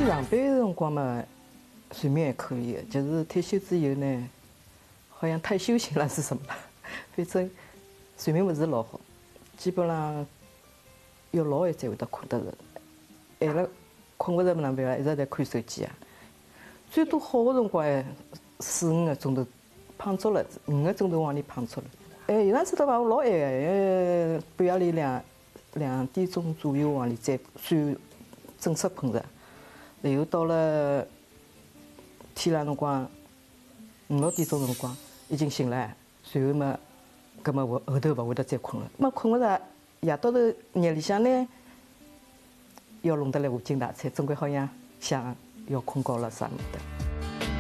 上班的辰光嘛，睡眠还可以的，就是退休之后呢，好像太休闲了是什么？反正睡眠不是老好，基本上要老晚才会得困得着。晚了困不着哪能办啊？一直在看手机啊。最多好的辰光还4、5个钟头，胖足了，5个钟头往里胖足了。有趟子的话我老晚个，半夜里2点钟左右往里再算正式困着。然后到了天亮辰光5、6点钟辰光已经醒了，随后嘛，搿么后头勿会得再困了。么困勿着，夜到头夜里向呢，要弄得来无精打采，总归好像想要困觉了啥么的。